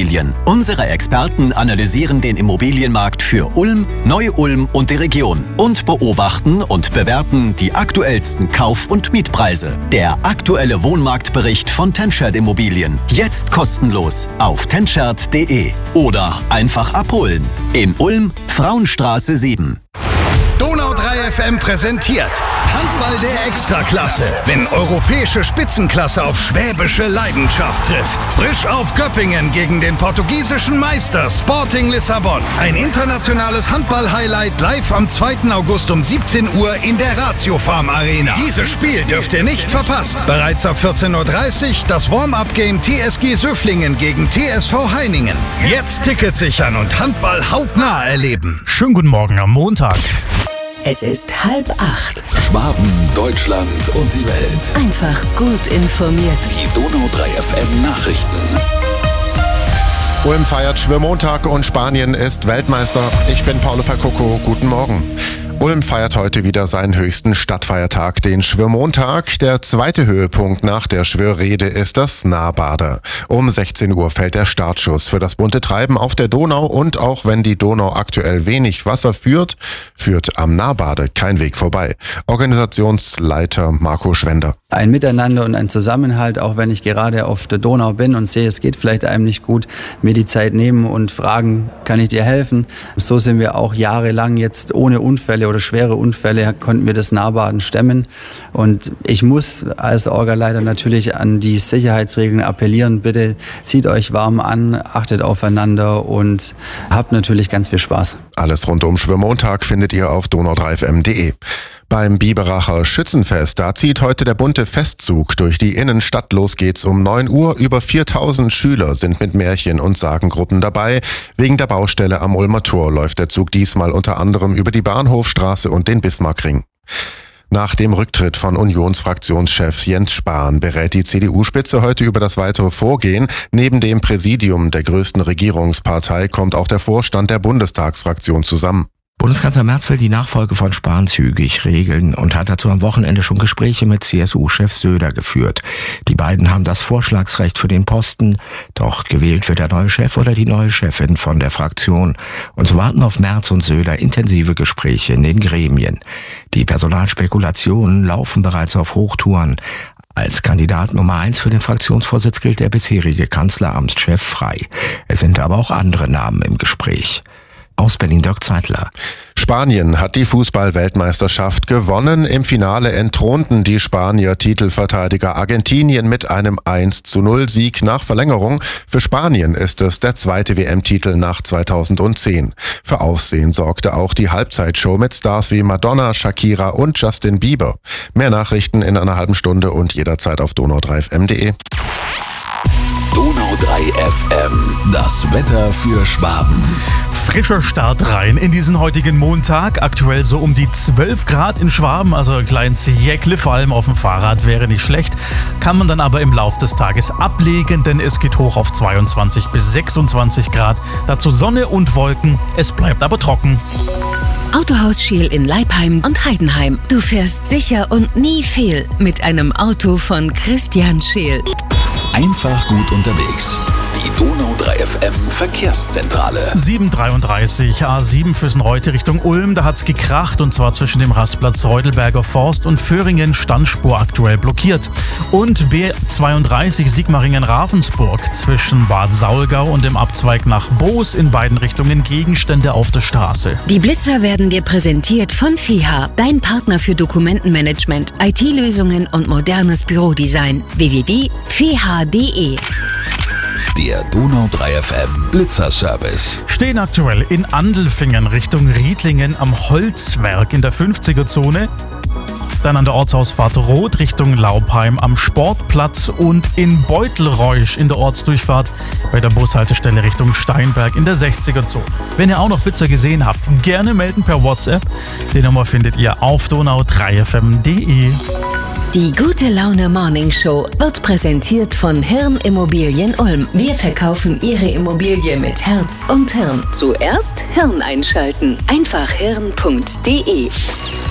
Immobilien. Unsere Experten analysieren den Immobilienmarkt für Ulm, Neu-Ulm und die Region und beobachten und bewerten die aktuellsten Kauf- und Mietpreise. Der aktuelle Wohnmarktbericht von Tenschert Immobilien. Jetzt kostenlos auf tenschert.de oder einfach abholen. In Ulm, Frauenstraße 7. Donau 3 FM präsentiert Handball der Extraklasse. Wenn europäische Spitzenklasse auf schwäbische Leidenschaft trifft. Frisch auf Göppingen gegen den portugiesischen Meister Sporting Lissabon. Ein internationales Handball-Highlight live am 2. August um 17 Uhr in der Ratio Farm Arena. Dieses Spiel dürft ihr nicht verpassen. Bereits ab 14:30 Uhr das Warm-Up-Game TSG Söflingen gegen TSV Heiningen. Jetzt Tickets sichern und Handball hautnah erleben. Schönen guten Morgen am Montag. Es ist 7:30. Schwaben, Deutschland und die Welt. Einfach gut informiert. Die Donau 3 FM Nachrichten. Ulm feiert Schwimmmontag und Spanien ist Weltmeister. Ich bin Paulo Percoco. Guten Morgen. Ulm feiert heute wieder seinen höchsten Stadtfeiertag, den Schwimmmontag. Der zweite Höhepunkt nach der Schwörrede ist das Nahbade. Um 16 Uhr fällt der Startschuss für das bunte Treiben auf der Donau und auch wenn die Donau aktuell wenig Wasser führt am Nahbade kein Weg vorbei. Organisationsleiter Marco Schwender. Ein Miteinander und ein Zusammenhalt, auch wenn ich gerade auf der Donau bin und sehe, es geht vielleicht einem nicht gut, mir die Zeit nehmen und fragen, kann ich dir helfen? So sind wir auch jahrelang jetzt ohne Unfälle oder schwere Unfälle konnten wir das Nahbaden stemmen. Und ich muss als Orgaleiter natürlich an die Sicherheitsregeln appellieren. Bitte zieht euch warm an, achtet aufeinander und habt natürlich ganz viel Spaß. Alles rund um Schwimmmontag findet ihr auf donau3fm.de. Beim Biberacher Schützenfest, da zieht heute der bunte Festzug durch die Innenstadt. Los geht's um 9 Uhr. Über 4000 Schüler sind mit Märchen- und Sagengruppen dabei. Wegen der Baustelle am Ulmer Tor läuft der Zug diesmal unter anderem über die Bahnhofstraße und den Bismarckring. Nach dem Rücktritt von Unionsfraktionschef Jens Spahn berät die CDU-Spitze heute über das weitere Vorgehen. Neben dem Präsidium der größten Regierungspartei kommt auch der Vorstand der Bundestagsfraktion zusammen. Bundeskanzler Merz will die Nachfolge von Spahn zügig regeln und hat dazu am Wochenende schon Gespräche mit CSU-Chef Söder geführt. Die beiden haben das Vorschlagsrecht für den Posten, doch gewählt wird der neue Chef oder die neue Chefin von der Fraktion. Und so warten auf Merz und Söder intensive Gespräche in den Gremien. Die Personalspekulationen laufen bereits auf Hochtouren. Als Kandidat Nummer 1 für den Fraktionsvorsitz gilt der bisherige Kanzleramtschef Frei. Es sind aber auch andere Namen im Gespräch. Aus Berlin Dirk Zeitler. Spanien hat die Fußball-Weltmeisterschaft gewonnen. Im Finale entthronten die Spanier Titelverteidiger Argentinien mit einem 1:0-Sieg nach Verlängerung. Für Spanien ist es der zweite WM-Titel nach 2010. Für Aufsehen sorgte auch die Halbzeitshow mit Stars wie Madonna, Shakira und Justin Bieber. Mehr Nachrichten in einer halben Stunde und jederzeit auf donau3fm.de. Donau 3 FM. Das Wetter für Schwaben. Frischer Start rein in diesen heutigen Montag. Aktuell so um die 12 Grad in Schwaben, also ein kleines Jäckle, vor allem auf dem Fahrrad wäre nicht schlecht. Kann man dann aber im Laufe des Tages ablegen, denn es geht hoch auf 22 bis 26 Grad. Dazu Sonne und Wolken, es bleibt aber trocken. Autohaus Scheel in Leipheim und Heidenheim. Du fährst sicher und nie fehl mit einem Auto von Christian Scheel. Einfach gut unterwegs. Die Donau 3 FM Verkehrszentrale. 7:33 A7 Füssen-Reute Richtung Ulm. Da hat's gekracht und zwar zwischen dem Rastplatz Reudelberger Forst und Föhringen, Standspur aktuell blockiert. Und B32 Sigmaringen-Ravensburg zwischen Bad Saulgau und dem Abzweig nach Boos, in beiden Richtungen Gegenstände auf der Straße. Die Blitzer werden dir präsentiert von FEHA, dein Partner für Dokumentenmanagement, IT-Lösungen und modernes Bürodesign. www.feha.de. Der Donau 3 FM Blitzerservice. Stehen aktuell in Andelfingen Richtung Riedlingen am Holzwerk in der 50er-Zone. Dann an der Ortsausfahrt Roth Richtung Laubheim am Sportplatz und in Beutelreusch in der Ortsdurchfahrt bei der Bushaltestelle Richtung Steinberg in der 60er-Zone. Wenn ihr auch noch Blitzer gesehen habt, gerne melden per WhatsApp. Die Nummer findet ihr auf donau3fm.de. Die Gute Laune Morning Show wird präsentiert von Hirn Immobilien Ulm. Wir verkaufen Ihre Immobilie mit Herz und Hirn. Zuerst Hirn einschalten. Einfach hirn.de.